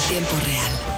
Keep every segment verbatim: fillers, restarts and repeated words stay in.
Tiempo real.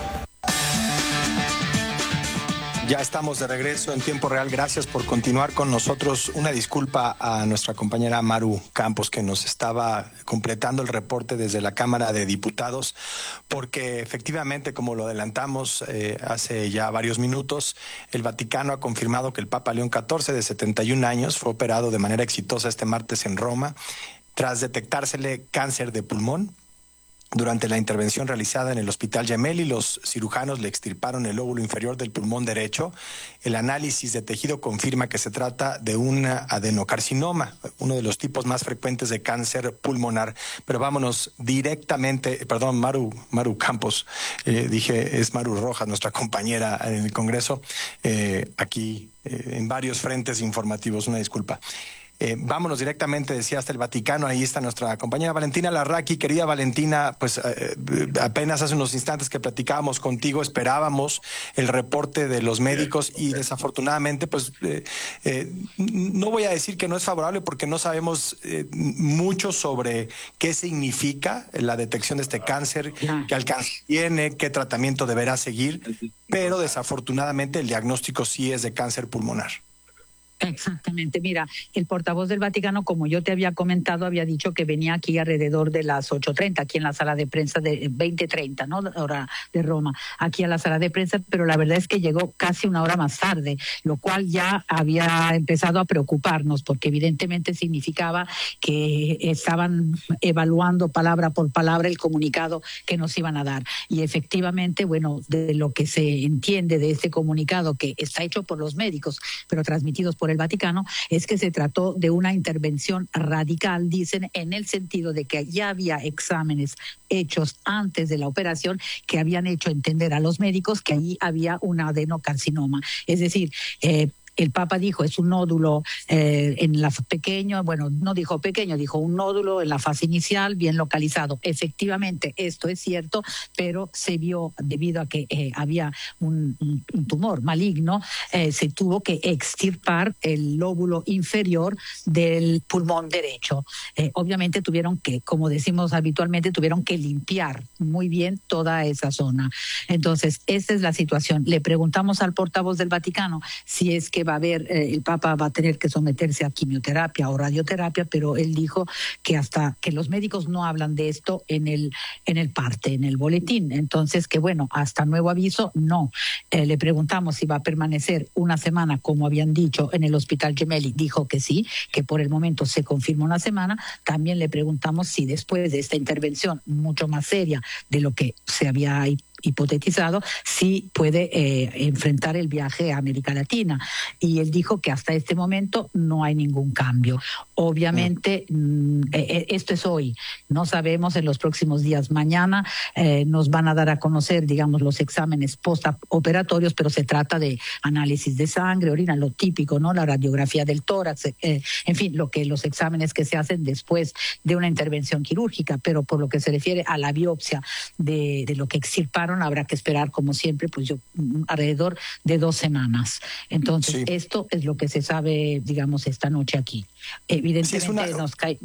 Ya estamos de regreso en tiempo real. Gracias por continuar con nosotros. Una disculpa a nuestra compañera Maru Campos, que nos estaba completando el reporte desde la Cámara de Diputados, porque efectivamente, como lo adelantamos eh, hace ya varios minutos, el Vaticano ha confirmado que el Papa León catorce, de setenta y un años, fue operado de manera exitosa este martes en Roma, tras detectársele cáncer de pulmón. Durante la intervención realizada en el Hospital Gemelli, los cirujanos le extirparon el lóbulo inferior del pulmón derecho. El análisis de tejido confirma que se trata de un adenocarcinoma, uno de los tipos más frecuentes de cáncer pulmonar. Pero vámonos directamente, perdón, Maru, Maru Campos, eh, dije, es Maru Rojas, nuestra compañera en el Congreso, eh, aquí eh, en varios frentes informativos, una disculpa. Eh, vámonos directamente, decía, hasta el Vaticano. Ahí está nuestra compañera Valentina Larraqui. Querida Valentina, pues eh, apenas hace unos instantes que platicábamos contigo, esperábamos el reporte de los médicos y desafortunadamente, pues eh, eh, no voy a decir que no es favorable porque no sabemos eh, mucho sobre qué significa la detección de este cáncer, qué alcance tiene, qué tratamiento deberá seguir, pero desafortunadamente el diagnóstico sí es de cáncer pulmonar. Exactamente. Mira, el portavoz del Vaticano, como yo te había comentado, había dicho que venía aquí alrededor de las ocho treinta, aquí en la sala de prensa de veinte treinta, ¿no? Hora de Roma, aquí a la sala de prensa, pero la verdad es que llegó casi una hora más tarde, lo cual ya había empezado a preocuparnos, porque evidentemente significaba que estaban evaluando palabra por palabra el comunicado que nos iban a dar. Y efectivamente, bueno, de lo que se entiende de este comunicado, que está hecho por los médicos, pero transmitidos por el Vaticano, es que se trató de una intervención radical, dicen, en el sentido de que ya había exámenes hechos antes de la operación que habían hecho entender a los médicos que allí había un adenocarcinoma. Es decir, eh, el Papa dijo, es un nódulo eh, en la pequeño, bueno, no dijo pequeño, dijo un nódulo en la fase inicial, bien localizado. Efectivamente, esto es cierto, pero se vio, debido a que eh, había un, un, un tumor maligno, eh, se tuvo que extirpar el lóbulo inferior del pulmón derecho. Eh, obviamente tuvieron que, como decimos habitualmente, tuvieron que limpiar muy bien toda esa zona. Entonces, esta es la situación. Le preguntamos al portavoz del Vaticano si es que va a haber, eh, el Papa va a tener que someterse a quimioterapia o radioterapia, pero él dijo que hasta que los médicos no hablan de esto en el en el parte, en el boletín. Entonces, que bueno, hasta nuevo aviso, no. Eh, le preguntamos si va a permanecer una semana, como habían dicho, en el Hospital Gemelli. Dijo que sí, que por el momento se confirma una semana. También le preguntamos si después de esta intervención mucho más seria de lo que se había hipotetizado, si puede eh, enfrentar el viaje a América Latina. Y él dijo que hasta este momento no hay ningún cambio. Obviamente, mm, eh, esto es hoy. No sabemos en los próximos días. Mañana eh, nos van a dar a conocer, digamos, los exámenes postoperatorios, pero se trata de análisis de sangre, orina, lo típico, ¿no? La radiografía del tórax, eh, en fin, lo que los exámenes que se hacen después de una intervención quirúrgica. Pero por lo que se refiere a la biopsia de, de lo que extirparon, habrá que esperar, como siempre, pues yo alrededor de dos semanas. Entonces, sí, esto es lo que se sabe, digamos, esta noche aquí. Evidentemente, sí, es una... nos cae...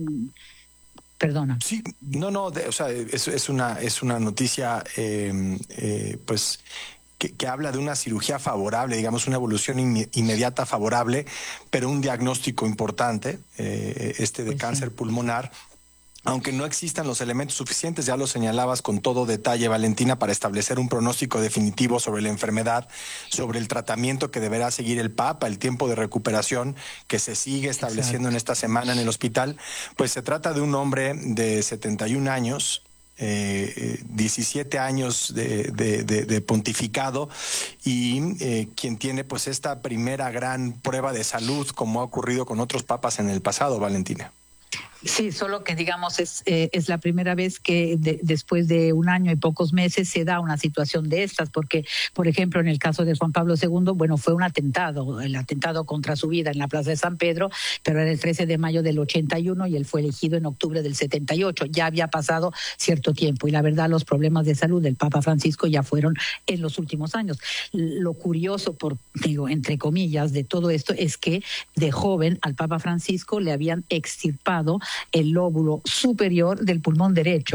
Perdona. Sí, no, no, de, o sea, es, es, una, es una noticia, eh, eh, pues... Que, que habla de una cirugía favorable, digamos, una evolución in, inmediata favorable, pero un diagnóstico importante, eh, este de pues cáncer sí. pulmonar. Aunque no existan los elementos suficientes, ya lo señalabas con todo detalle, Valentina, para establecer un pronóstico definitivo sobre la enfermedad, sobre el tratamiento que deberá seguir el Papa, el tiempo de recuperación que se sigue estableciendo Exacto. en esta semana en el hospital, pues se trata de un hombre de setenta y un años, Eh, diecisiete años de, de, de, de pontificado y eh, quien tiene pues esta primera gran prueba de salud, como ha ocurrido con otros papas en el pasado, Valentina. Sí, solo que digamos es eh, es la primera vez que de, después de un año y pocos meses se da una situación de estas, porque por ejemplo en el caso de Juan Pablo segundo, bueno, fue un atentado, el atentado contra su vida en la Plaza de San Pedro, pero era el trece de mayo del ochenta y uno y él fue elegido en octubre del setenta y ocho. Ya había pasado cierto tiempo y la verdad los problemas de salud del Papa Francisco ya fueron en los últimos años. Lo curioso, por digo entre comillas, de todo esto es que de joven al Papa Francisco le habían extirpado el lóbulo superior del pulmón derecho.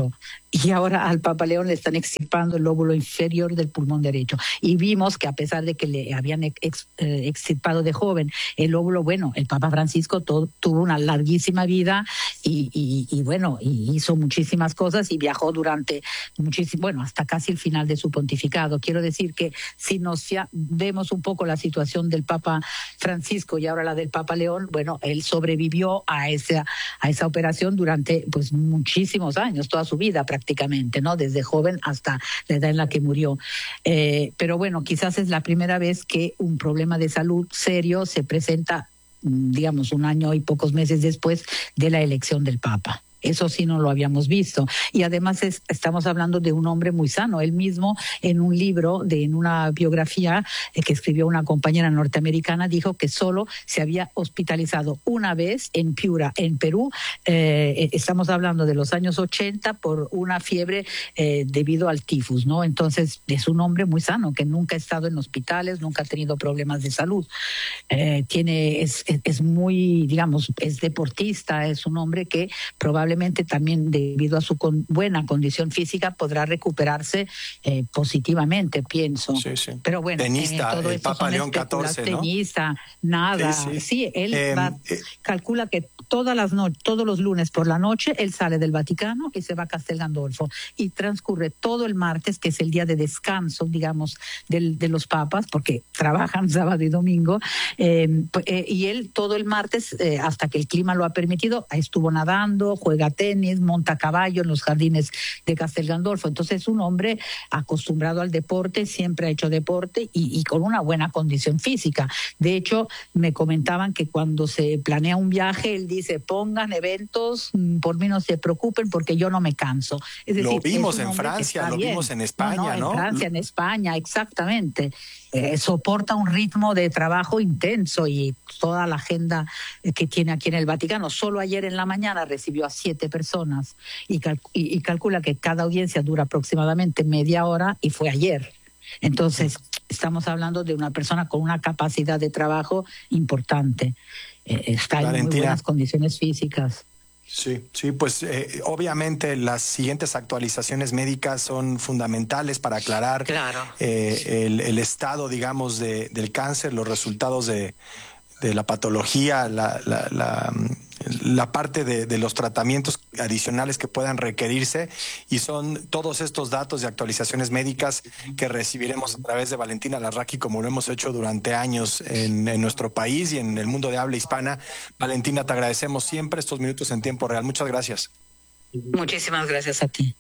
y ahora al Papa León le están extirpando el lóbulo inferior del pulmón derecho. Y vimos que a pesar de que le habían ex, eh, extirpado de joven el lóbulo, bueno, el Papa Francisco todo, tuvo una larguísima vida y, y, y bueno, y hizo muchísimas cosas y viajó durante muchísimo, bueno, hasta casi el final de su pontificado. Quiero decir que si nos ya vemos un poco la situación del Papa Francisco y ahora la del Papa León, bueno, él sobrevivió a esa, a esa operación durante pues muchísimos años, toda su vida prácticamente. prácticamente, ¿no? Desde joven hasta la edad en la que murió. Eh, pero bueno, quizás es la primera vez que un problema de salud serio se presenta, digamos, un año y pocos meses después de la elección del Papa. Eso sí no lo habíamos visto. Y además es, estamos hablando de un hombre muy sano. Él mismo, en un libro, de, en una biografía eh, que escribió una compañera norteamericana, dijo que solo se había hospitalizado una vez en Piura, en Perú. Eh, estamos hablando de los años ochenta por una fiebre eh, debido al tifus, ¿no? Entonces es un hombre muy sano, que nunca ha estado en hospitales, nunca ha tenido problemas de salud. Eh, tiene, es, es, es muy, digamos, es deportista, es un hombre que probablemente Probablemente también debido a su con, buena condición física podrá recuperarse eh, positivamente, pienso. Sí, sí. Pero bueno, tenista, eh, todo el Papa León catorce, ¿no? Tenista, nada. Sí, sí. sí él eh, va, eh, calcula que todas las no, todos los lunes por la noche él sale del Vaticano y se va a Castel Gandolfo y transcurre todo el martes, que es el día de descanso, digamos, del, de los papas, porque trabajan sábado y domingo, eh, eh, y él todo el martes, eh, hasta que el clima lo ha permitido, estuvo nadando, juega tenis, monta a caballo en los jardines de Castel Gandolfo. Entonces es un hombre acostumbrado al deporte, siempre ha hecho deporte y, y con una buena condición física. De hecho, me comentaban que cuando se planea un viaje, él dice, pongan eventos, por mí no se preocupen porque yo no me canso. Es decir, lo vimos es en Francia, lo bien. vimos en España, ¿no? No, ¿no? En Francia, en España, exactamente. Eh, soporta un ritmo de trabajo intenso y toda la agenda que tiene aquí en el Vaticano. Solo ayer en la mañana recibió a siete personas y, cal- y, y calcula que cada audiencia dura aproximadamente media hora y fue ayer. Entonces, estamos hablando de una persona con una capacidad de trabajo importante. Eh, está Valentina. en muy buenas condiciones físicas. Sí, sí, pues eh, obviamente las siguientes actualizaciones médicas son fundamentales para aclarar Claro. eh, el, el estado, digamos, de, del cáncer, los resultados de, de la patología, la, la, la, la parte de, de los tratamientos adicionales que puedan requerirse, y son todos estos datos de actualizaciones médicas que recibiremos a través de Valentina Larraqui, como lo hemos hecho durante años en, en nuestro país y en el mundo de habla hispana. Valentina, te agradecemos siempre estos minutos en tiempo real. Muchas gracias. Muchísimas gracias a ti.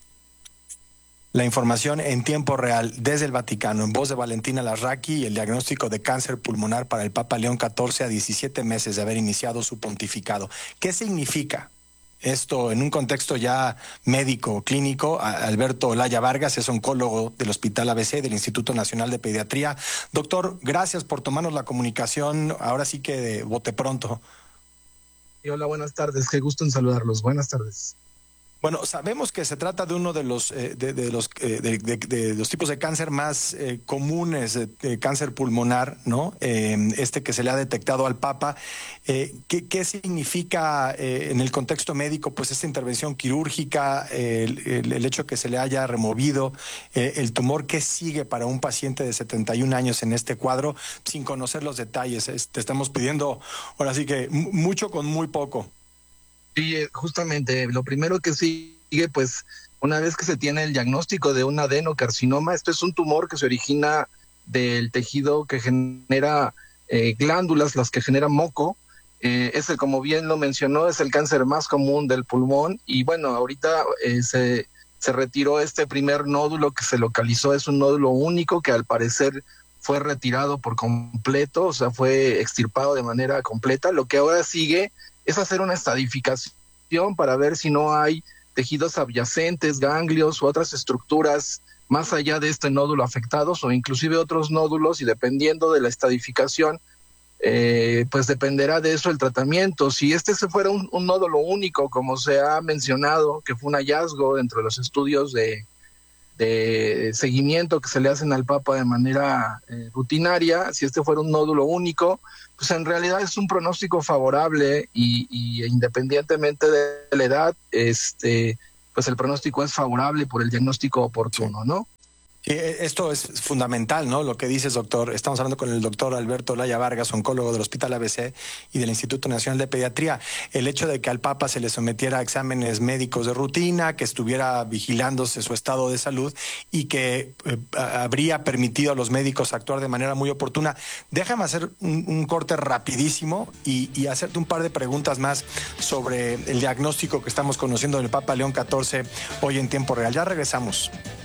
La información en tiempo real desde el Vaticano, en voz de Valentina Larraqui, y el diagnóstico de cáncer pulmonar para el Papa León catorce a diecisiete meses de haber iniciado su pontificado. ¿Qué significa esto en un contexto ya médico, clínico? Alberto Olaya Vargas es oncólogo del Hospital A B C del Instituto Nacional de Pediatría. Doctor, gracias por tomarnos la comunicación, ahora sí que de bote pronto. Y hola, buenas tardes, qué gusto en saludarlos. Buenas tardes. Bueno, sabemos que se trata de uno de los eh, de, de los eh, de, de, de los tipos de cáncer más eh, comunes, de, de cáncer pulmonar, ¿no? Eh, este que se le ha detectado al Papa. Eh, ¿qué, ¿Qué significa eh, en el contexto médico, pues, esta intervención quirúrgica, eh, el, el, el hecho que se le haya removido eh, el tumor? ¿Qué sigue para un paciente de setenta y un años en este cuadro, sin conocer los detalles? Es, te estamos pidiendo, ahora sí que mucho con muy poco. Sí, justamente, lo primero que sigue, pues, una vez que se tiene el diagnóstico de un adenocarcinoma, esto es un tumor que se origina del tejido que genera eh, glándulas, las que generan moco. Eh, es el, como bien lo mencionó, es el cáncer más común del pulmón. Y bueno, ahorita eh, se, se retiró este primer nódulo que se localizó, es un nódulo único que al parecer fue retirado por completo, o sea, fue extirpado de manera completa. Lo que ahora sigue es hacer una estadificación para ver si no hay tejidos adyacentes, ganglios u otras estructuras más allá de este nódulo afectados, o inclusive otros nódulos, y dependiendo de la estadificación, eh, pues dependerá de eso el tratamiento. Si este se fuera un, un nódulo único, como se ha mencionado, que fue un hallazgo dentro de los estudios de, de seguimiento que se le hacen al Papa de manera eh, rutinaria, si este fuera un nódulo único, pues en realidad es un pronóstico favorable, y, y independientemente de la edad, este, pues el pronóstico es favorable por el diagnóstico oportuno, ¿no? Sí, esto es fundamental, ¿no? Lo que dices, doctor. Estamos hablando con el doctor Alberto Laya Vargas, oncólogo del Hospital A B C y del Instituto Nacional de Pediatría. El hecho de que al Papa se le sometiera a exámenes médicos de rutina, que estuviera vigilándose su estado de salud y que eh, habría permitido a los médicos actuar de manera muy oportuna. Déjame hacer un, un corte rapidísimo y, y hacerte un par de preguntas más sobre el diagnóstico que estamos conociendo del Papa León catorce hoy en tiempo real. Ya regresamos.